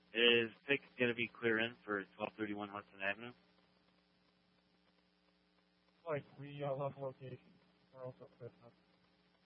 Is pick going to be clear in for 1231 Hudson Avenue? Like, we left location. We're also picking up.